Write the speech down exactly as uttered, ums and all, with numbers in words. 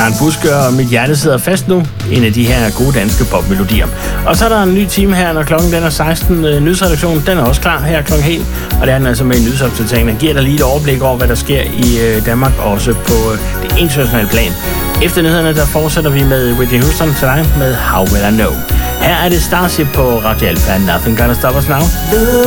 Karen Buske, og Mit hjerte sidder fast nu. En af de her gode danske popmelodier. Og så er der en ny time her, når klokken den er seksten. Nyhedsredaktionen, den er også klar her klokken helt. Og det er den altså med en nyhedsopdatering, der giver dig lige et overblik over, hvad der sker i Danmark, også på det internationale plan. Efter nyhederne, der fortsætter vi med Whitney Houston til dig med How Will I Know. Her er det Starship på Radio Alfa. Nothing Gonna Stop Us Now.